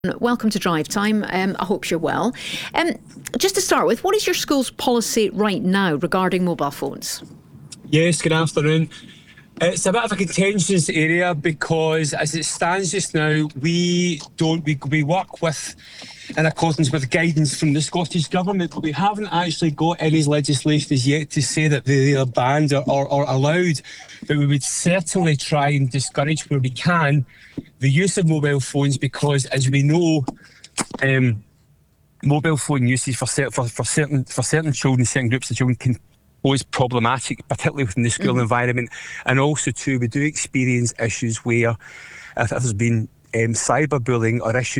Welcome to Drive Time. I hope you're well. Just to start with, what is your school's policy right now regarding mobile phones? Yes, good afternoon. It's a bit of a contentious area because as it stands just now, we work with in accordance with guidance from the Scottish Government, but we haven't actually got any legislation as yet to say that they are banned or allowed. But we would certainly try and discourage where we can the use of mobile phones because, as we know, mobile phone usage for certain children, certain groups of children can pose problematic, particularly within the school environment. And also too, we do experience issues where if there's been cyberbullying or issues